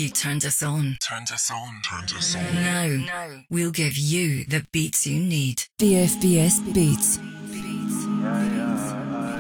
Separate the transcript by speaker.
Speaker 1: You turned us on.
Speaker 2: Turned us on. Turned us on.
Speaker 1: Now, we'll give you the beats you need. DFBS Beats.